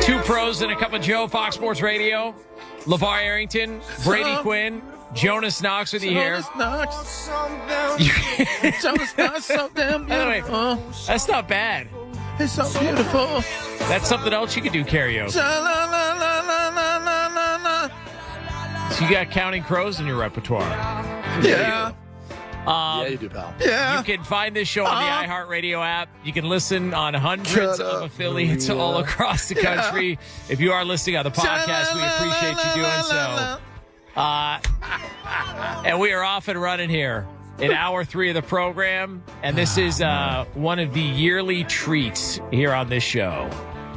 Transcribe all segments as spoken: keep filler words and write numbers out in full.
Two pros and a cup of Joe, Fox Sports Radio. LeVar Arrington, Brady Some, Quinn, Jonas Knox with you here. Jonas Knox. Jonas Knox, so damn By the way, beautiful. that's not bad. It's so beautiful. That's something else you could do karaoke. Sha-la-la-la-la-la-la-la. So you got Counting Crows in your repertoire. Yeah. Um, Yeah, you do, pal. Yeah. You can find this show on the Uh-huh. iHeartRadio app. You can listen on hundreds Shut of up, affiliates Maria. all across the Yeah. country. If you are listening on the podcast, we appreciate you doing so. Uh, and we are off and running here in hour three of the program. And this is uh, one of the yearly treats here on this show.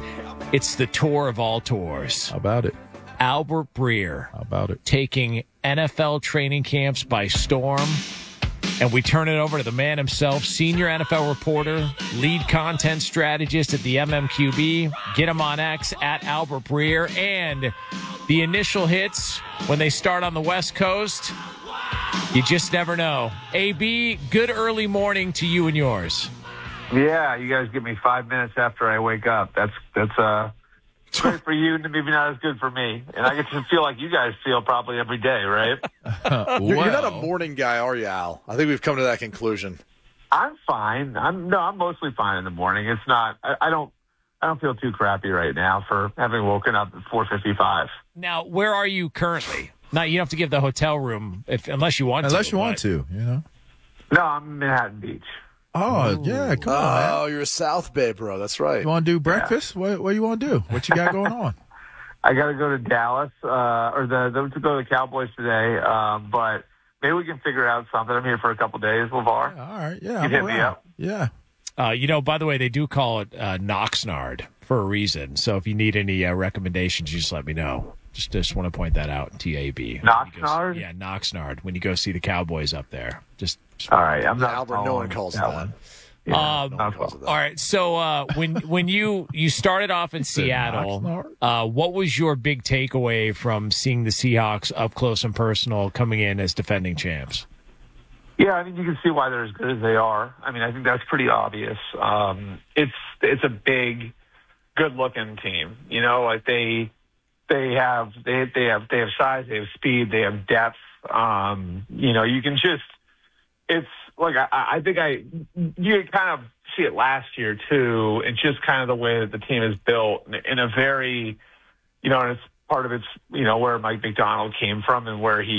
It's the tour of all tours. How about it? Albert Breer How about it? taking N F L training camps by storm. And we turn it over to the man himself, senior N F L reporter, lead content strategist at the M M Q B. Get him on X at Albert Breer. And the initial hits when they start on the West Coast, you just never know. A B, good early morning to you and yours. Yeah, you guys give me five minutes after I wake up. That's that's uh great for you, and maybe not as good for me. And I get to feel like you guys feel probably every day, right? You're, you're not a Well, morning guy, are you, Al? I think we've come to that conclusion. I'm fine. I'm no, I'm mostly fine in the morning. It's not. I, I don't. I don't feel too crappy right now for having woken up at four fifty-five. Now, where are you currently? Now, you don't have to give the hotel room if unless you want to. unless you want but- to, you know. No, I'm in Manhattan Beach. Oh, yeah, come on, man. Oh, you're a South Bay, bro. That's right. You want to do breakfast? What What you want to do? What you got going on? I got to go to Dallas, uh, or the, the to go to the Cowboys today. Um, but maybe we can figure out something. I'm here for a couple days, LeVar. All right, yeah. You I'm hit me around. up. Yeah. Uh, you know, by the way, they do call it uh, Knoxnard for a reason. So if you need any uh, recommendations, you just let me know. Just just want to point that out. T A B. Knoxnard? Yeah, Knoxnard. When you go see the Cowboys up there, just. just All right, I'm not. Albert, no following one calls it that that. one. Um, No one not calls it that. all right. So uh, when when you you started off in Seattle, Knoxnard? uh, what was your big takeaway from seeing the Seahawks up close and personal, coming in as defending champs? Yeah, I mean, you can see why they're as good as they are. I mean, I think that's pretty obvious. Um, it's it's a big, good-looking team. You know, like they they have they they have they have size, they have speed, they have depth. Um, you know, you can just it's like I, I think I you kind of see it last year too, and just kind of the way that the team is built in, in a very, you know, and it's part of it's you know where Mike McDonald came from and where he.